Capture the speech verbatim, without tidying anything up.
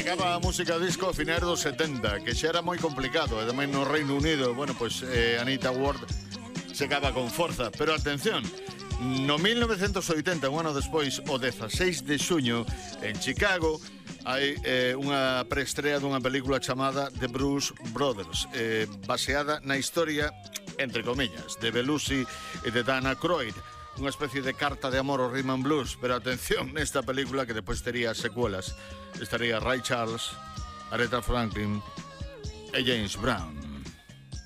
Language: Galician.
Chegaba a música disco a finais dos setenta, que xa era moi complicado, e tamén no Reino Unido, bueno, pois eh, Anita Ward chegaba con forza, pero atención, no mil novecentos oitenta, un ano despois, o dezaseis de xuño, en Chicago, hai eh, unha preestrea dunha película chamada The Blues Brothers, eh, baseada na historia, entre comillas, de Belushi e de Dana Aykroyd, unha especie de carta de amor ao rhythm and blues, pero atención, nesta película que depois tería secuelas, estaría Ray Charles, Aretha Franklin e James Brown.